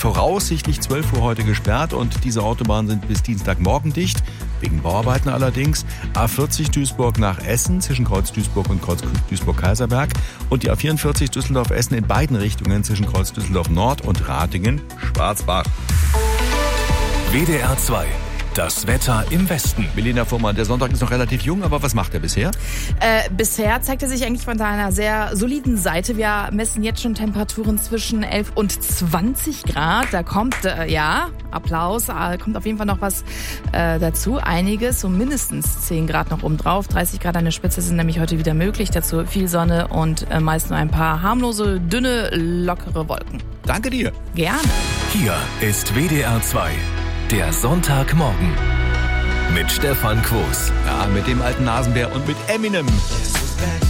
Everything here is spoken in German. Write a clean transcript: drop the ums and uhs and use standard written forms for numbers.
voraussichtlich 12 Uhr heute gesperrt und diese Autobahnen sind bis Dienstagmorgen dicht, wegen Bauarbeiten allerdings. A40 Duisburg nach Essen zwischen Kreuz Duisburg und Kreuz Duisburg-Kaiserberg und die A44 Düsseldorf-Essen in beiden Richtungen zwischen Kreuz Düsseldorf Nord und Ratingen-Schwarzbach. WDR 2. Das Wetter im Westen. Milena Fuhrmann, der Sonntag ist noch relativ jung, aber was macht er bisher? Bisher zeigt er sich eigentlich von einer sehr soliden Seite. Wir messen jetzt schon Temperaturen zwischen 11 und 20 Grad. Da kommt, Applaus, kommt auf jeden Fall noch was dazu. Einiges, so mindestens 10 Grad noch oben drauf. 30 Grad an der Spitze sind nämlich heute wieder möglich. Dazu viel Sonne und meist nur ein paar harmlose, dünne, lockere Wolken. Danke dir. Gerne. Hier ist WDR 2. Der Sonntagmorgen mit Stefan Quos. Ja, mit dem alten Nasenbär und mit Eminem.